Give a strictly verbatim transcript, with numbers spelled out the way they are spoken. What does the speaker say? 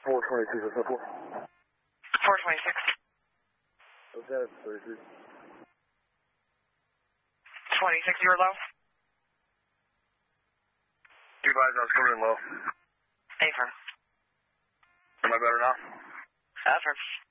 four twenty-six, what's up, four? four twenty-six. What's that, thirty-three? twenty-six, you were low? Two five, I was coming in low. Affirm. Am I better now? Affirm.